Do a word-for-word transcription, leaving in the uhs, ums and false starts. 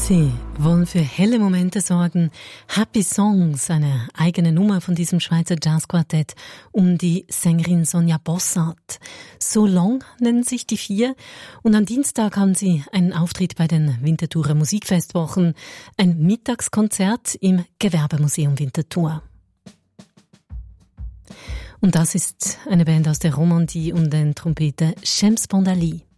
Sie wollen für helle Momente sorgen. Happy Songs, eine eigene Nummer von diesem Schweizer Jazzquartett um die Sängerin Sonja Bossart. So Long nennen sich die vier und am Dienstag haben sie einen Auftritt bei den Winterthurer Musikfestwochen, ein Mittagskonzert im Gewerbemuseum Winterthur. Und das ist eine Band aus der Romandie um den Trompeter Shams Bondali.